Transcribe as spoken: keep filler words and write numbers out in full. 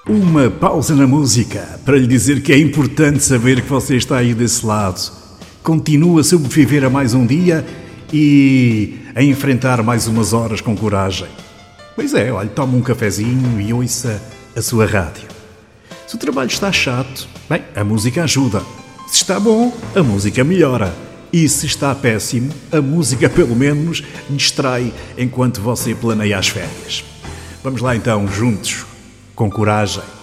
Uma pausa na música para lhe dizer que é importante saber que você está aí desse lado. Continua a sobreviver a mais um dia e a enfrentar mais umas horas com coragem. Pois é, olha, toma um cafezinho e ouça a sua rádio. Se o trabalho está chato, bem, a música ajuda. Se está bom, a música melhora. E se está péssimo, a música pelo menos distrai enquanto você planeia as férias. Vamos lá então, juntos, com coragem.